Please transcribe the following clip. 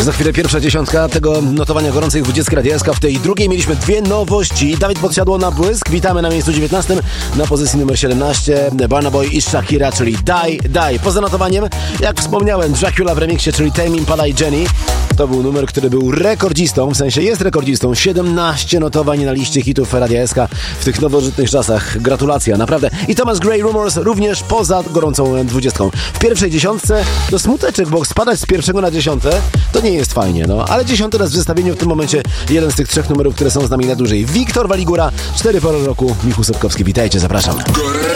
Za chwilę pierwsza dziesiątka tego notowania gorącej 20 Radia SK. W tej drugiej mieliśmy dwie nowości. Dawid Podsiadło na błysk. Witamy na miejscu 19. Na pozycji numer 17 Burna Boy i Shakira, czyli Die. Poza notowaniem, jak wspomniałem, Dracula w remiksie, czyli Tame Impala i Jenny. To był numer, który był rekordzistą, w sensie jest rekordzistą. 17 notowań na liście hitów Radia SK w tych nowożytnych czasach. Gratulacja, naprawdę. I Thomas Gray Rumors również poza gorącą 20. W pierwszej dziesiątce to smuteczek, bo spadać z pierwszego na 10 to nie jest fajnie, no. Ale 10 raz w zestawieniu w tym momencie jeden z tych trzech numerów, które są z nami na dłużej. Wiktor Waligura, 4 pory roku, Michał Sotkowski. Witajcie, zapraszam.